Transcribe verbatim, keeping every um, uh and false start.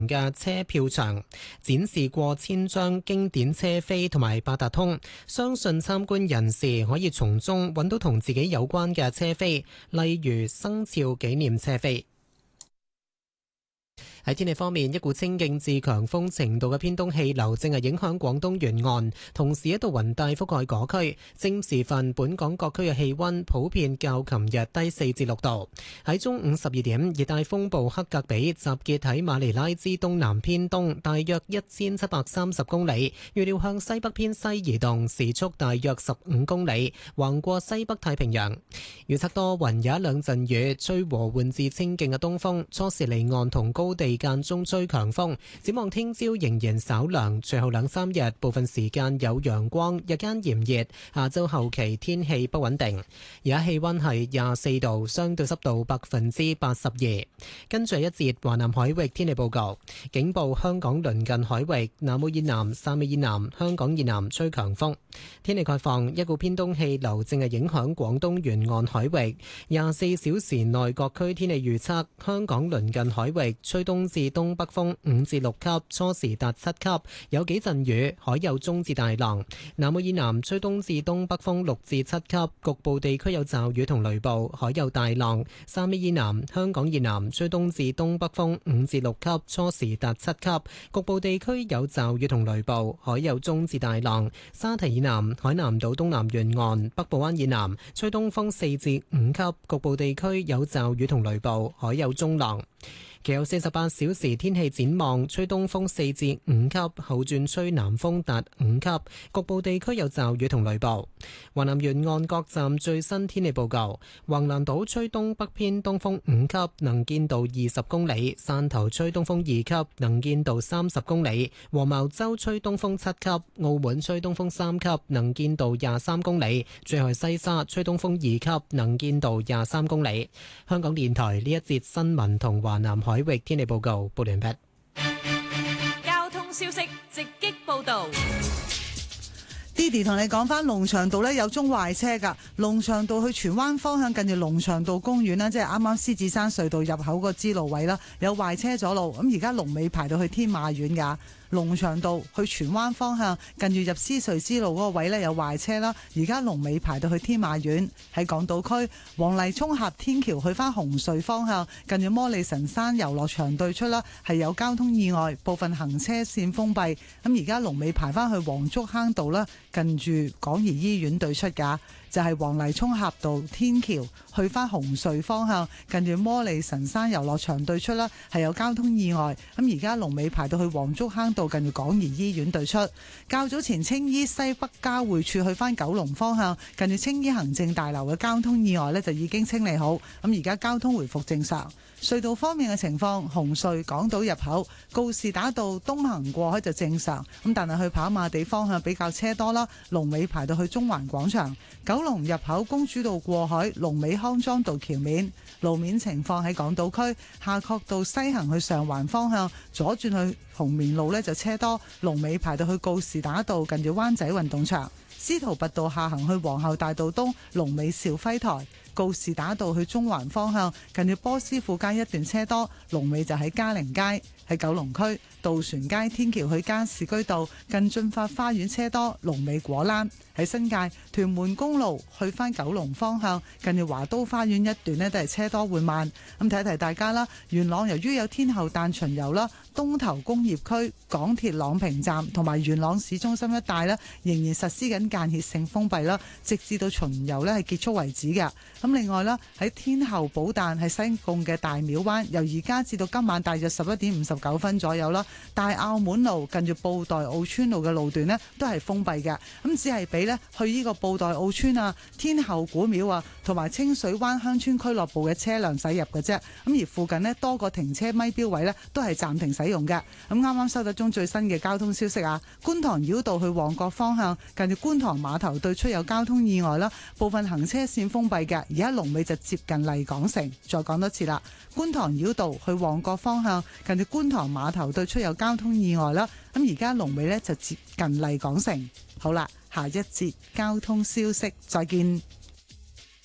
嘅車票牆，展示過千張經典車飛同埋八達通，相信參觀人士可以從中揾到同自己有關嘅車飛，例如生肖紀念車飛。喺天氣方面，一股清勁至強風程度嘅偏東氣流正係影響廣東沿岸，同時一道雲帶覆蓋嗰區。正時分，本港各區嘅氣溫普遍較琴日低四至六度。喺中午十二點，熱帶風暴克格比集結喺馬尼拉之東南偏東，大約一千七百三十公里，預料向西北偏西移動，時速大約十五公里，橫過西北太平洋。預測多雲，有一兩陣雨，吹和緩至清勁嘅東風，初時離岸同高地間中吹強風，展望聽朝仍然稍涼，隨後兩三日部分時間有陽光，日間炎熱。下周後期天氣不穩定。而家氣溫係廿四度，相對濕度百分之八十二。跟住一節華南海域天氣報告，警報香港鄰近海域、南澳以南、汕尾以南、香港以南吹強風。天氣概況，一股偏東氣流正係影響廣東沿岸海域。廿四小時內各區天氣預測，香港鄰近海域吹東至東北風五至六級，初時達七級，有幾陣雨，海有中至大浪。南澳以南吹東至東北風六至七級，局部地區有驟雨同雷暴，海有大浪。汕尾以南、香港以南吹東至東北風五至六級，初時達七級，局部地區有驟雨同雷暴，海有中至大浪。沙堤以南、海南島東南沿岸、北部灣以南吹東風四至五級，局部地區有驟雨同雷暴，海有中浪。其後四十八小時天氣展望，吹東風四至五級，後轉吹南風達五級，局部地區有驟雨同雷暴。華南沿岸各站最新天氣報告：橫瀾島吹東北偏東風五級，能見度二十公里；汕頭吹東風二級，能見度三十公里；黃茅洲吹東風七級；澳門吹東風三級，能見度廿三公里；最後西沙吹東風二級，能見度廿三公里。香港電台呢一節新聞同華南海域天氣報告報完畢。 交通消息直擊報道。 Didi 同你講翻龍翔道呢有宗壞車噶，龍翔道去荃灣方向近住龍翔道公園啦，即係啱啱獅子山隧道入口個支路位啦，有壞車阻路，咁而家龍尾排到去天馬苑噶。龍翔道去荃灣方向近住入獅隧支路嗰個位呢有壞車啦，而家龍尾排到去天馬苑。喺港島區黃泥涌峽天橋去翻紅隧方向近住摩利神山遊樂場對出啦，係有交通意外，部分行車線封閉，咁而家龍尾排翻去黃竹坑道啦，近住港怡醫院對出噶。就係黃泥涌峽道天橋去翻紅隧方向近住摩利神山遊樂場對出啦，係有交通意外，咁而家龍尾排到去黃竹坑道近住港怡醫院對出。較早前青衣西北交匯處去翻九龍方向近住青衣行政大樓嘅交通意外呢，就已經清理好，咁而家交通回復正常。隧道方面嘅情況，紅隧港島入口告士打道東行過海就正常，咁但係去跑馬地方向比較車多啦，龍尾排到去中環廣場。九龍入口公主道過海，龍尾康莊道橋面。路面情況喺港島區夏慤道西行去上環方向左轉去紅棉路呢就車多，龍尾排到去告士打道近住灣仔運動場。司徒拔道下行去皇后大道東，龍尾兆輝台。告士打道去中環方向近住波斯富街一段車多，龍尾就喺嘉陵街。喺九龍區渡船街天橋去加士居道近駿發花園車多，龍尾果欄。喺新界屯門公路去翻九龍方向近住華都花園一段呢都係車多緩慢。咁提一提大家啦，元朗由於有天后誕巡遊啦，東頭工業區港鐵朗屏站同埋元朗市中心一帶呢仍然實施緊間歇性封閉啦，直至到巡遊呢係結束為止嘅。咁另外啦，喺天后寶誕喺西貢嘅大廟灣，由而家至到今晚大約十一點五十九分左右啦，大澳門路近住布袋澳村路嘅路段呢都係封閉嘅，咁只係俾呢去呢個布袋澳村啊、天后古廟啊同埋清水灣鄉村俱樂部嘅車輛駛入嘅啫。咁而附近呢多個停車咪標位呢都係暫停使用嘅。咁啱啱收到中最新嘅交通消息啊，觀塘繞道去旺角方向近住觀塘碼頭對出有交通意外啦，部分行車線封閉嘅，而家龍尾就接近麗港城。再講多次啦，觀塘繞道去旺角方向近住觀塘碼頭對出有交通意外啦，咁而家龍尾呢就接近麗港城。好啦，下一節交通消息再見。